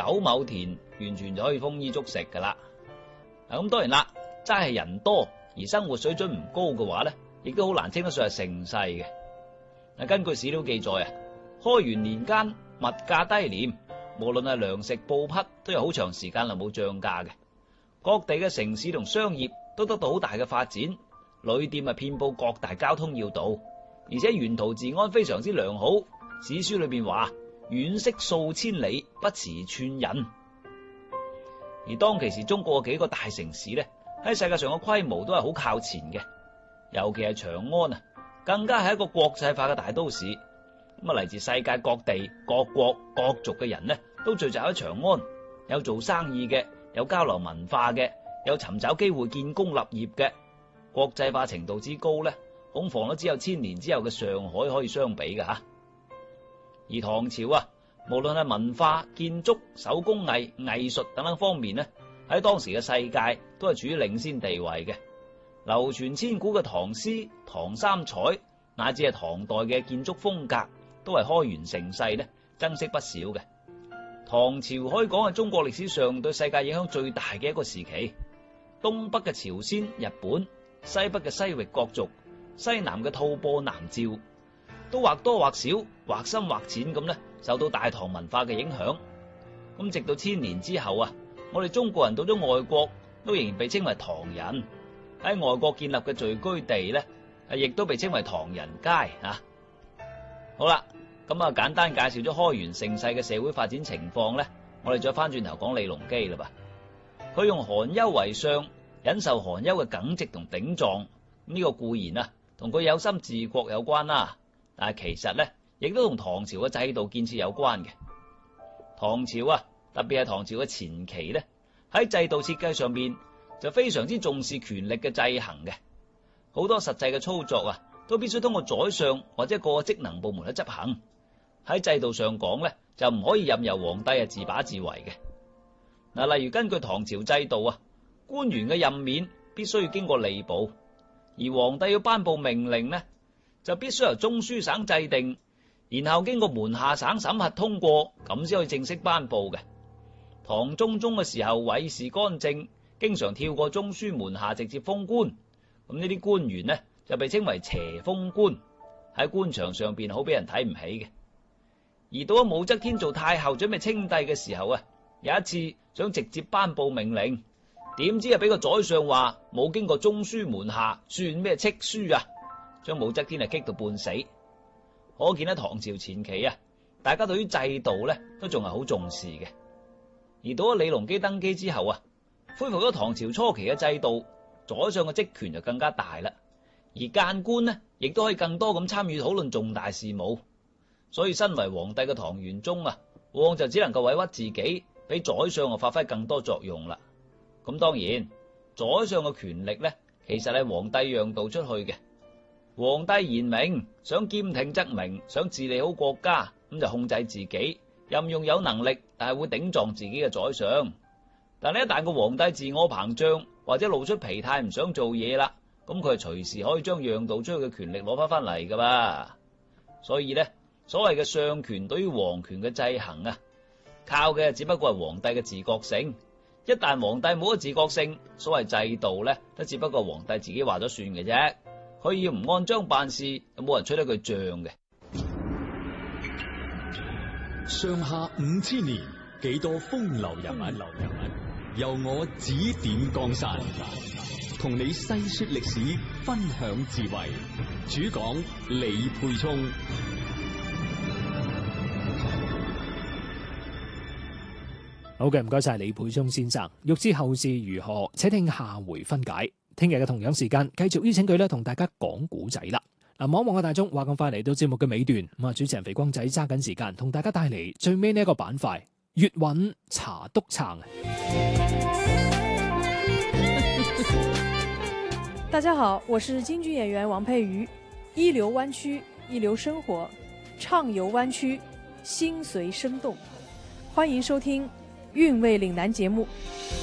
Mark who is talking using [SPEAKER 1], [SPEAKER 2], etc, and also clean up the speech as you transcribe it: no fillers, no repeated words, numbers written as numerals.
[SPEAKER 1] 九畝田完全就可以豐衣足食噶啦。咁當然啦，齋係人多而生活水準唔高嘅話咧，亦都好難稱得上係盛世嘅。根據史料記載啊，開元年間物價低廉，無論係糧食布匹都有好長時間係冇漲價嘅。各地嘅城市同商業都得到好大嘅發展，旅店遍佈各大交通要道，而且沿途治安非常之良好。史書裏邊話：遠識數千里，不辭寸人。而當其時中國嘅幾個大城市咧，喺世界上嘅規模都係好靠前嘅，尤其係長安啊，更加係一個國際化嘅大都市。嚟自世界各地、各國、各族嘅人咧，都聚集喺長安，有做生意嘅，有交流文化嘅，有尋找機會建功立業嘅。國際化程度之高咧，恐防都只有千年之後嘅上海可以相比嘅吓。而唐朝啊，無論係文化、建築、手工藝、藝術等等方面咧，喺當時嘅世界都係處於領先地位嘅。流傳千古嘅唐詩、唐三彩，乃至係唐代嘅建築風格，都係開元盛世咧增色不少嘅。唐朝可以講係中國歷史上對世界影響最大嘅一個時期。東北嘅朝鮮、日本，西北嘅西域各族，西南嘅吐蕃、南詔，都或多或少、或深或淺咁咧，受到大唐文化嘅影響。咁直到千年之後啊，我哋中國人到咗外國，都仍然被稱為唐人。喺外國建立嘅聚居地咧，亦都被稱為唐人街啊。好啦，咁簡單介紹咗開元盛世嘅社會發展情況咧，我哋再翻轉頭講李隆基啦噃。佢用寒幽為相，忍受寒幽嘅耿直同頂撞，呢個固然啊同佢有心治國有關啦，但係其實咧亦都同唐朝嘅制度建設有關嘅。唐朝啊，特別係唐朝嘅前期咧，喺制度設計上邊就非常之重視權力嘅制衡嘅，好多實際嘅操作啊都必須通過宰相或者各個職能部門去執行。喺制度上講咧，就唔可以任由皇帝自把自為嘅。例如根據唐朝制度啊，官員嘅任免必須要經過吏部，而皇帝要頒布命令呢，就必須由中書省制定，然後經過門下省審核通過，咁先可以正式頒布嘅。唐中宗嘅時候，韋氏干政，經常跳過中書門下直接封官，咁呢啲官員呢就被稱為邪封官，喺官場上邊好俾人睇唔起嘅。而到咗武則天做太后準備稱帝嘅時候啊，有一次想直接頒布命令，點知俾個宰相話冇經過中書門下，算咩敕書啊，將武則天激到半死。可見喺唐朝前期啊，大家對於制度咧都仲係好重視嘅。而到咗李隆基登基之後啊，恢復咗唐朝初期嘅制度，宰相嘅職權就更加大啦，而諫官呢亦都可以更多咁參與討論重大事務。所以身為皇帝嘅唐玄宗啊，往往就只能夠委屈自己，俾宰相發揮更多作用啦。咁當然，宰相嘅權力咧，其實係皇帝讓渡出去嘅。皇帝賢明，想兼聽則明，想治理好國家，咁就控制自己，任用有能力但係會頂撞自己嘅宰相。但係一旦個皇帝自我膨脹，或者露出疲態唔想做嘢啦，咁佢係隨時可以將讓渡出去嘅權力攞翻嚟噶嘛。所以咧，所謂嘅相權對於皇權嘅制衡啊，靠嘅只不過係皇帝嘅自覺性。一旦皇帝冇咗自覺性，所謂制度咧都只不過皇帝自己話咗算嘅啫。佢要唔按章辦事，就冇人吹得佢脹嘅。
[SPEAKER 2] 上下5000年，幾多風流人物，由我指點江山，同你細說歷史，分享智慧。主講李沛聰。
[SPEAKER 3] 好嘅，唔該晒李沛聰先生。欲知後事如何，且聽下回分解。聽日嘅同樣時間，繼續邀請佢咧同大家講古仔啦。望一望個大鐘，話咁快嚟到節目嘅尾段，咁主持人肥光仔揸緊時間，同大家帶嚟最尾呢一個板塊——粵韻茶督撐。
[SPEAKER 4] 大家好，我是京劇演員王佩瑜。一流灣區，一流生活，暢遊灣區，心隨生動。歡迎收聽《韻味嶺南》節目。